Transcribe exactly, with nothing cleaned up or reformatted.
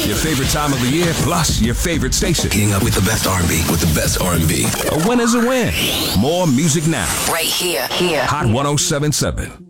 Your favorite time of the year, plus your favorite station. Keeping up with the best R and B, with the best R and B. A win is a win. More music now. Right here, here. Hot one oh seven point seven.